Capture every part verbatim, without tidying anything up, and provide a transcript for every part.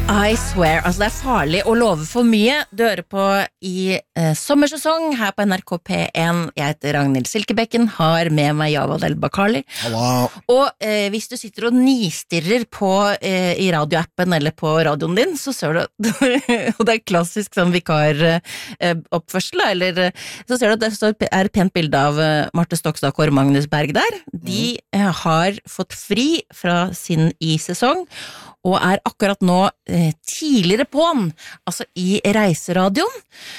I swear, altså det er farlig å love for mye. Du hører på i eh, sommersesong her på N R K P en. Jeg heter Ragnhild Silkebekken, har med meg Javad El-Bakkali. Hallo. Og eh, hvis du sitter og nistirrer på eh, i radioappen eller på radioen din, så ser du, og det er klassisk sånn vikaroppførsel, eh, eller så ser du at det står, er et pent bilde av eh, Marte Stokstad og Magnus Berg der. De eh, har fått fri fra sin i-sesong, og er akkurat nå eh, tidligere på'n, altså i reiseradioen,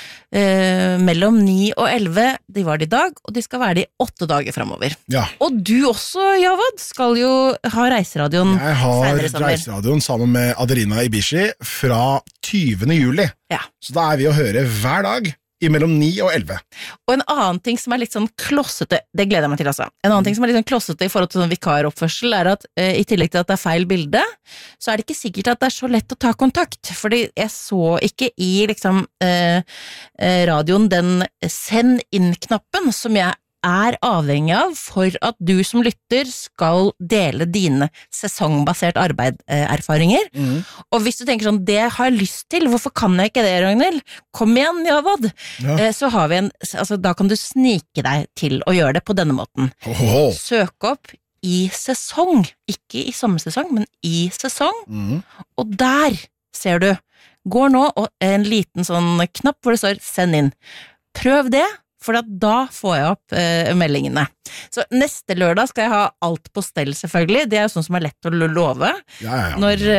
eh, mellom ni og elleve, de var det i dag, og de skal være det i åtte dager fremover. Ja. Og du også, Javad, skal jo ha reiseradioen Jeg har senere i sommer. reiseradioen sammen med Adelina Ibishi fra tyvende juli. Ja. Så da er vi å høre hver dag i mellom ni og elleve. Og en annen ting som er litt sånn klossete, det gleder jeg meg til altså, en annen ting som er litt sånn klossete i forhold til sånn vikaroppførsel, er at eh, i tillegg til at det er feil bilde, så er det ikke sikkert at det er så lett å ta kontakt, fordi jeg så ikke i liksom eh, radioen den send inn-knappen som jeg er avhengig av for at du som lytter skal dele dine sesongbasert arbeidserfaringer. Mm. Og hvis du tenker sånn, det har jeg lyst til, hvorfor kan jeg ikke det, Ragnhild? Kom igjen, Javad. Ja. Eh, så har vi en, altså da kan du snike deg til å gjøre det på denne måten. Oho. Søk opp i sesong, ikke i sommersesong, men i sesong. Mm. Og der ser du, går nå og en liten sånn knapp hvor det står send inn. Prøv det. For da får jeg opp eh, meldingene. Så neste lørdag skal jeg ha alt på stell, selvfølgelig. Det er jo sånn som er lett å love. Ja, ja, ja. Når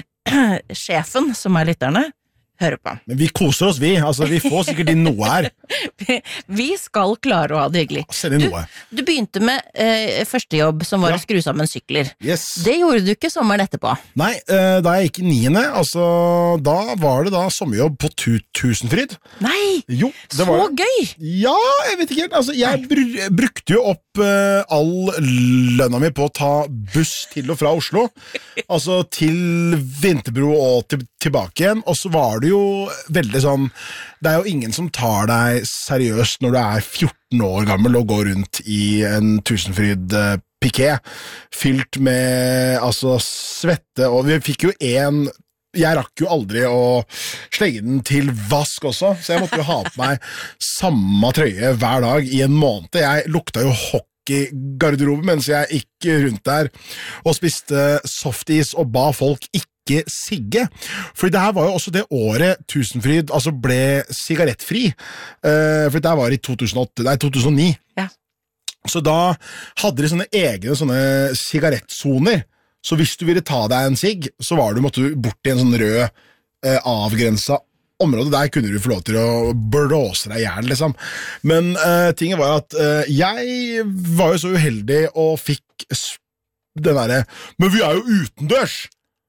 eh, sjefen, som er lytterne, hører på. Men vi koser oss, vi. Altså, vi får sikkert inn noe her. Vi skal klare å ha det hyggelig. Send inn noe. Du, du begynte med eh, første jobb, som var ja. å skru sammen sykler. Yes. Det gjorde du ikke sommeren etterpå. Nei, eh, da jeg gikk i niende, altså, da var det da sommerjobb på tu Tusenfryd. Nei, jo, det så var... gøy! Ja, jeg vet ikke helt. Altså, jeg br brukte jo opp eh, all lønna mi på å ta buss til og fra Oslo. Altså, til Vinterbro og til tilbake igjen, og så var det jo veldig sånn, det er jo ingen som tar deg seriøst når du er fjorten år gammel og går rundt i en Tusenfryd uh, piké, fylt med altså svette, og vi fikk jo en, jeg rakk jo aldri å slenge den til vask også, så jeg måtte jo ha på meg samme trøye hver dag i en måned. Jeg lukta jo hockey i garderoben mens jeg gikk rundt der og spiste softis og ba folk ikke sigge, for det her var jo også det året Tusenfryd altså ble sigarettfri, uh, for det her var i to tusen og åtte, nei, to tusen og ni. Ja. Så da hadde de sånne egne sånne sigarettsoner, så hvis du ville ta deg en sigg, så var du, måtte du bort i en sånn rød uh, avgrensa område, der kunne du få lov til å blåse deg ihjel, liksom. Men uh, tingen var at uh, jeg var jo så uheldig og fikk den derre, men vi er jo utendørs!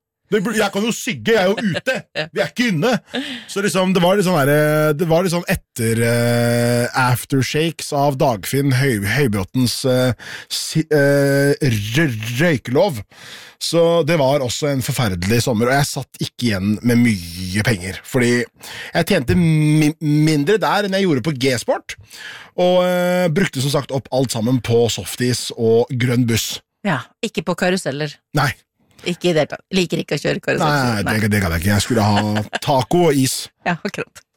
Jeg kan jo sigge, jeg er jo ute, vi er ikke inne. Så liksom, det var litt sånn der, det var litt sånn etter uh, aftershakes av Dagfinn Høy, Høybråtens uh, si, uh, røykelov. Så det var også en forferdelig sommer, og jeg satt ikke igjen med mye penger, fordi jeg tjente mi mindre der enn jeg gjorde på G-sport, og uh, brukte som sagt opp alt sammen på softis og grønn buss. Ja, ikke på karuseller. Nei. Ikke i det, liker ikke å kjøre karusell. Nei, det, det kan jeg ikke. Jeg skulle ha taco og is. Ja, akkurat.